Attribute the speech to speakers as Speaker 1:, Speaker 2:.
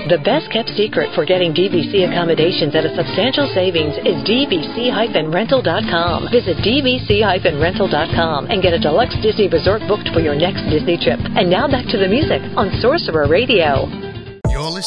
Speaker 1: The best kept secret for getting DVC accommodations at a substantial savings is dvc-rental.com. Visit dvc-rental.com and get a deluxe Disney resort booked for your next Disney trip. And now back to the music on Sorcerer Radio.
Speaker 2: You're listening